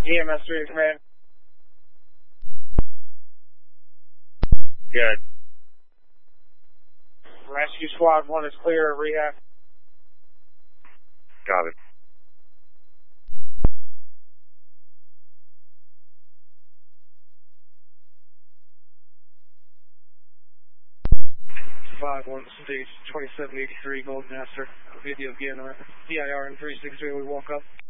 EMS 3 to command. Good. Rescue squad 1 is clear of rehab. Got it. Stage 2783 Gold Master. Video again, DIR in 363 we woke up.